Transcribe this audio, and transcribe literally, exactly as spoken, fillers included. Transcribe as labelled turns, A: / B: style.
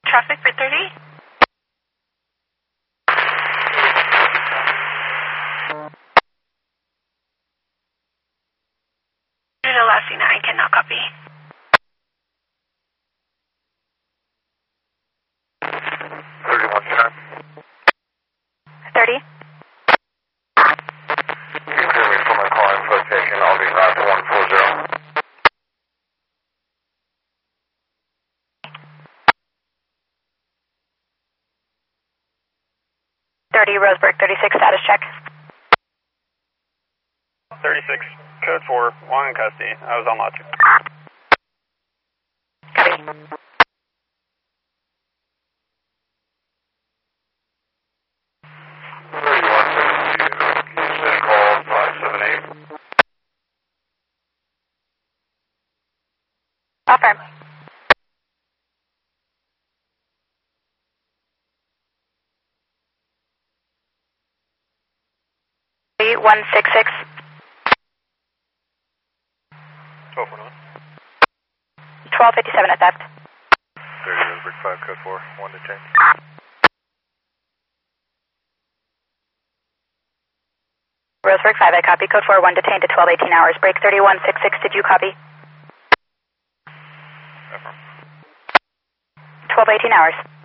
A: Traffic for thirty? To Lassina, I cannot copy.
B: thirty-one, sir.
A: thirty?
B: You can hear me from my call info taken. I'll be back to one four zero.
A: thirty, Roseburg, thirty-six, status check.
C: thirty-six, code four, one in custody. I was on lot two.
A: Copy.
B: thirty-one seventy-two, Houston call five seven eight.
A: Affirm. one six six.
C: twelve forty-one.
A: twelve fifty-seven at theft.
C: thirty, Roseburg five, code four, one detained.
A: Roseburg five, I copy. Code four, one detained to twelve eighteen hours. Break thirty-one sixty-six, did you copy?
C: Affirm.
A: twelve eighteen hours.